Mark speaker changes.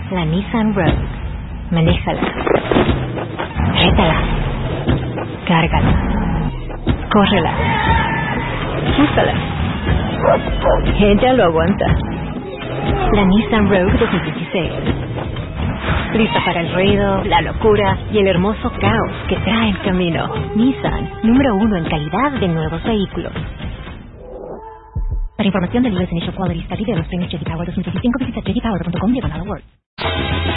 Speaker 1: La Nissan Rogue. Manéjala. Rétala. Cárgala. Córrela. Úsala. Ella lo aguanta. La Nissan Rogue 2016. Lista para el ruido, la locura y el hermoso caos que trae el camino. Nissan, número 1 en calidad de nuevos vehículos. Para información del US Initial Quality Study de los premios J.D. Power 2015, visita jdpower.com/award.